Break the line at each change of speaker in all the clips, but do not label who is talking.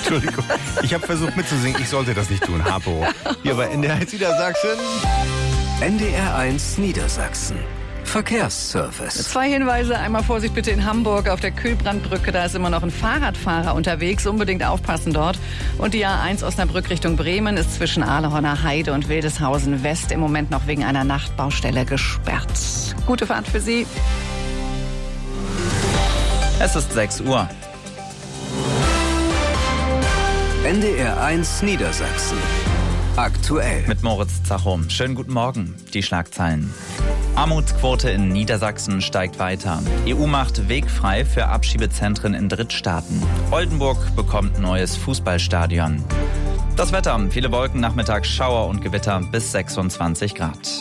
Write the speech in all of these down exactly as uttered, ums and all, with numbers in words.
Entschuldigung, ich habe versucht mitzusingen, ich sollte das nicht tun, Harpo. Hier bei N D R eins Niedersachsen.
N D R eins Niedersachsen. Verkehrsservice.
Zwei Hinweise. Einmal Vorsicht bitte in Hamburg auf der Kühlbrandbrücke. Da ist immer noch ein Fahrradfahrer unterwegs. Unbedingt aufpassen dort. Und die A eins Osnabrück Richtung Bremen ist zwischen Ahlehorner Heide und Wildeshausen West im Moment noch wegen einer Nachtbaustelle gesperrt. Gute Fahrt für Sie.
Es ist sechs Uhr.
N D R eins Niedersachsen. Aktuell.
Mit Moritz Zachum. Schönen guten Morgen. Die Schlagzeilen. Armutsquote in Niedersachsen steigt weiter. E U macht Weg frei für Abschiebezentren in Drittstaaten. Oldenburg bekommt neues Fußballstadion. Das Wetter. Viele Wolken, nachmittags Schauer und Gewitter bis sechsundzwanzig Grad.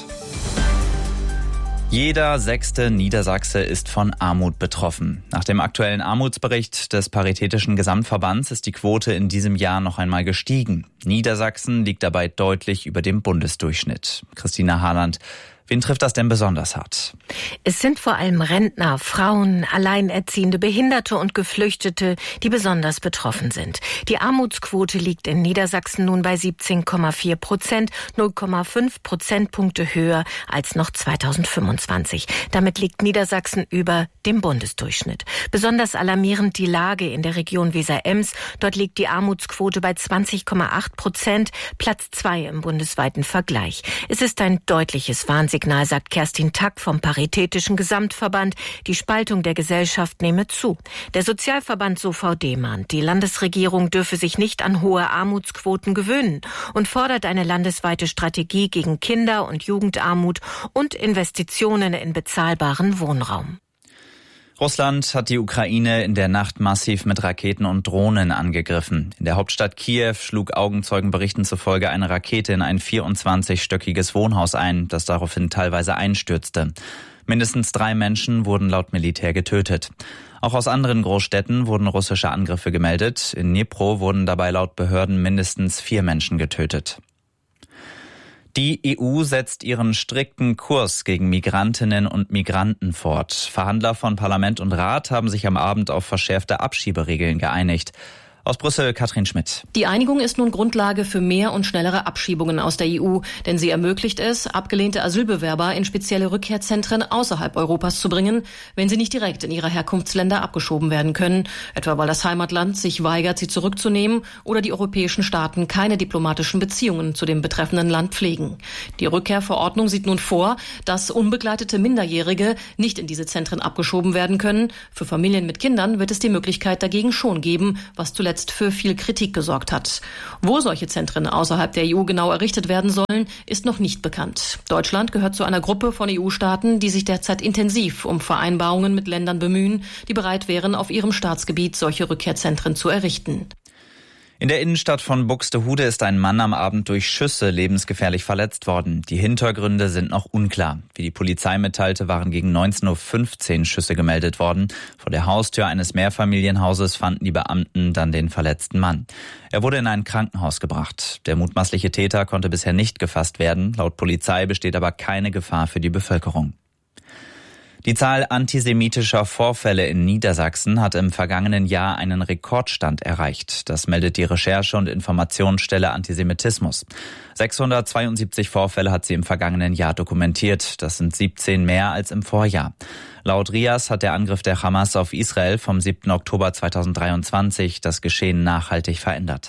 Jeder sechste Niedersachse ist von Armut betroffen. Nach dem aktuellen Armutsbericht des Paritätischen Gesamtverbands ist die Quote in diesem Jahr noch einmal gestiegen. Niedersachsen liegt dabei deutlich über dem Bundesdurchschnitt. Christina Harland. Wen trifft das denn besonders hart?
Es sind vor allem Rentner, Frauen, Alleinerziehende, Behinderte und Geflüchtete, die besonders betroffen sind. Die Armutsquote liegt in Niedersachsen nun bei siebzehn Komma vier Prozent, null Komma fünf Prozentpunkte höher als noch zweitausendfünfundzwanzig. Damit liegt Niedersachsen über dem Bundesdurchschnitt. Besonders alarmierend die Lage in der Region Weser-Ems. Dort liegt die Armutsquote bei zwanzig Komma acht Prozent, Platz zwei im bundesweiten Vergleich. Es ist ein deutliches Warnsignal. Signal, sagt Kerstin Tack vom Paritätischen Gesamtverband. Die Spaltung der Gesellschaft nehme zu. Der Sozialverband S O V D mahnt, die Landesregierung dürfe sich nicht an hohe Armutsquoten gewöhnen und fordert eine landesweite Strategie gegen Kinder- und Jugendarmut und Investitionen in bezahlbaren Wohnraum.
Russland hat die Ukraine in der Nacht massiv mit Raketen und Drohnen angegriffen. In der Hauptstadt Kiew schlug Augenzeugenberichten zufolge eine Rakete in ein vierundzwanzigstöckiges Wohnhaus ein, das daraufhin teilweise einstürzte. Mindestens drei Menschen wurden laut Militär getötet. Auch aus anderen Großstädten wurden russische Angriffe gemeldet. In Dnipro wurden dabei laut Behörden mindestens vier Menschen getötet. Die E U setzt ihren strikten Kurs gegen Migrantinnen und Migranten fort. Verhandler von Parlament und Rat haben sich am Abend auf verschärfte Abschieberegeln geeinigt. Aus Brüssel, Katrin Schmidt.
Die Einigung ist nun Grundlage für mehr und schnellere Abschiebungen aus der E U, denn sie ermöglicht es, abgelehnte Asylbewerber in spezielle Rückkehrzentren außerhalb Europas zu bringen, wenn sie nicht direkt in ihre Herkunftsländer abgeschoben werden können, etwa weil das Heimatland sich weigert, sie zurückzunehmen oder die europäischen Staaten keine diplomatischen Beziehungen zu dem betreffenden Land pflegen. Die Rückkehrverordnung sieht nun vor, dass unbegleitete Minderjährige nicht in diese Zentren abgeschoben werden können. Für Familien mit Kindern wird es die Möglichkeit dagegen schon geben, was zuletzt für viel Kritik gesorgt hat. Wo solche Zentren außerhalb der E U genau errichtet werden sollen, ist noch nicht bekannt. Deutschland gehört zu einer Gruppe von E U-Staaten, die sich derzeit intensiv um Vereinbarungen mit Ländern bemühen, die bereit wären, auf ihrem Staatsgebiet solche Rückkehrzentren zu errichten.
In der Innenstadt von Buxtehude ist ein Mann am Abend durch Schüsse lebensgefährlich verletzt worden. Die Hintergründe sind noch unklar. Wie die Polizei mitteilte, waren gegen neunzehn Uhr fünfzehn Schüsse gemeldet worden. Vor der Haustür eines Mehrfamilienhauses fanden die Beamten dann den verletzten Mann. Er wurde in ein Krankenhaus gebracht. Der mutmaßliche Täter konnte bisher nicht gefasst werden. Laut Polizei besteht aber keine Gefahr für die Bevölkerung. Die Zahl antisemitischer Vorfälle in Niedersachsen hat im vergangenen Jahr einen Rekordstand erreicht. Das meldet die Recherche- und Informationsstelle Antisemitismus. sechshundertzweiundsiebzig Vorfälle hat sie im vergangenen Jahr dokumentiert. Das sind siebzehn mehr als im Vorjahr. Laut R I A S hat der Angriff der Hamas auf Israel vom siebten Oktober zweitausenddreiundzwanzig das Geschehen nachhaltig verändert.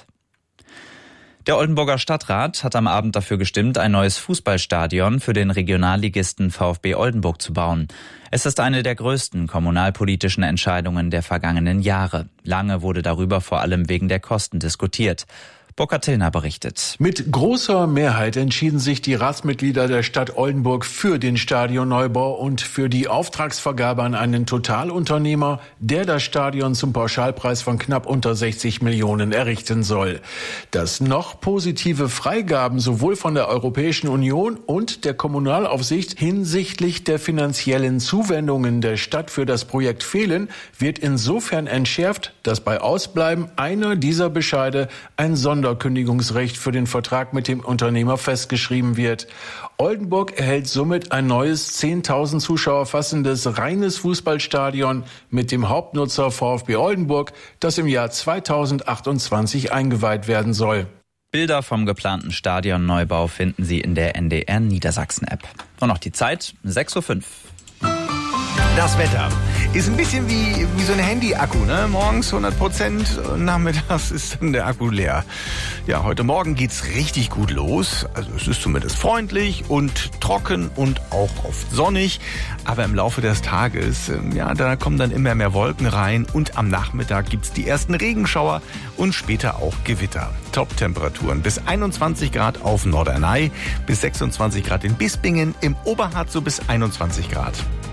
Der Oldenburger Stadtrat hat am Abend dafür gestimmt, ein neues Fußballstadion für den Regionalligisten VfB Oldenburg zu bauen. Es ist eine der größten kommunalpolitischen Entscheidungen der vergangenen Jahre. Lange wurde darüber vor allem wegen der Kosten diskutiert. Burkhard Tillner berichtet.
Mit großer Mehrheit entschieden sich die Ratsmitglieder der Stadt Oldenburg für den Stadionneubau und für die Auftragsvergabe an einen Totalunternehmer, der das Stadion zum Pauschalpreis von knapp unter sechzig Millionen errichten soll. Dass noch positive Freigaben sowohl von der Europäischen Union und der Kommunalaufsicht hinsichtlich der finanziellen Zuwendungen der Stadt für das Projekt fehlen, wird insofern entschärft, dass bei Ausbleiben einer dieser Bescheide ein Sonder Sonderkündigungsrecht für den Vertrag mit dem Unternehmer festgeschrieben wird. Oldenburg erhält somit ein neues zehntausend Zuschauer fassendes reines Fußballstadion mit dem Hauptnutzer VfB Oldenburg, das im Jahr zweitausendachtundzwanzig eingeweiht werden soll.
Bilder vom geplanten Stadionneubau finden Sie in der N D R Niedersachsen-App. Und noch die Zeit, sechs Uhr fünf.
Das Wetter ist ein bisschen wie, wie so ein Handy-Akku, ne? Morgens hundert Prozent, nachmittags ist dann der Akku leer. Ja, heute Morgen geht's richtig gut los. Also es ist zumindest freundlich und trocken und auch oft sonnig. Aber im Laufe des Tages, ja, da kommen dann immer mehr Wolken rein und am Nachmittag gibt's die ersten Regenschauer und später auch Gewitter. Top-Temperaturen bis einundzwanzig Grad auf Norderney, bis sechsundzwanzig Grad in Bispingen, im Oberharz so bis einundzwanzig Grad.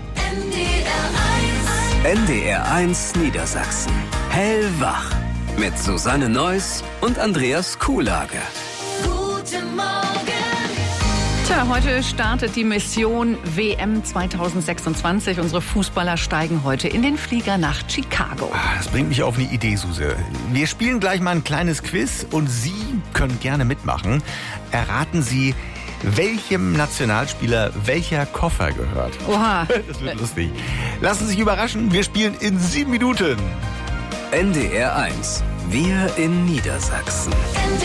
N D R eins Niedersachsen. Hellwach. Mit Susanne Neuss und Andreas Kuhlage.
Guten Morgen. Tja, heute startet die Mission W M zweitausendsechsundzwanzig. Unsere Fußballer steigen heute in den Flieger nach Chicago.
Das bringt mich auf eine Idee, Suse. Wir spielen gleich mal ein kleines Quiz und Sie können gerne mitmachen. Erraten Sie, welchem Nationalspieler welcher Koffer gehört.
Oha.
Das wird lustig. Lassen Sie sich überraschen, wir spielen in sieben Minuten.
N D R eins. Wir in Niedersachsen.